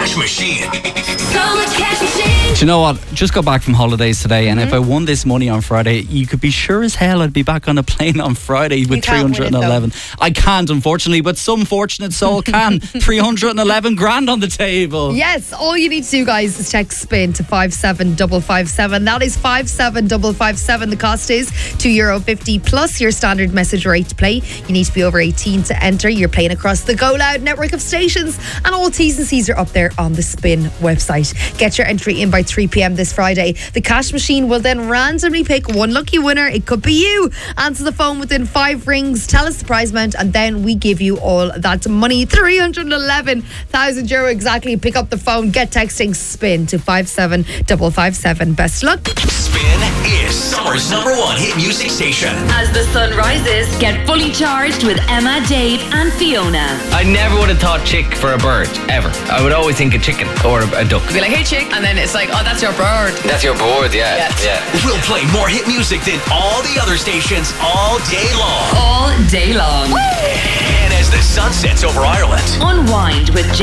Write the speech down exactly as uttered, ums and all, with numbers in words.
Cash Machine. So much cash machine. Do you know what? Just got back from holidays today, and mm-hmm. if I won this money on Friday, you could be sure as hell I'd be back on a plane on Friday with three hundred eleven. I can't, unfortunately, but some fortunate soul can. three hundred eleven grand on the table. Yes, all you need to do, guys, is text SPIN to five seven five five seven. That is five seven five five seven. The cost is two euro fifty plus your standard message rate to play. You need to be over eighteen to enter. You're playing across the Go Loud network of stations, and all T's and C's are up there on the Spin website. Get your entry in by three p.m. this Friday. The cash machine will then randomly pick one lucky winner. It could be you. Answer the phone within five rings, tell us the prize amount, and then we give you all that money. three hundred eleven thousand euro exactly. Pick up the phone, get texting SPIN to five seven five five seven. Best luck. Spin is summer's number one hit music station. As the sun rises, get fully charged with Emma, Dave and Fiona. I never would have thought chick for a bird, ever. I would always think a chicken or a, a duck. Be like, hey chick, and then it's like, oh, that's your bird. That's your bird, yeah. Yeah. yeah. We'll play more hit music than all the other stations all day long. All day long. And as the sun sets over Ireland, Unwind with